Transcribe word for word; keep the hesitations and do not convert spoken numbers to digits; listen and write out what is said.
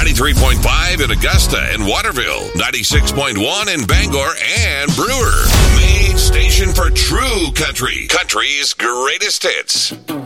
ninety-three point five in Augusta and Waterville, ninety-six point one in Bangor and Brewer. Main station for true country. Country's greatest hits.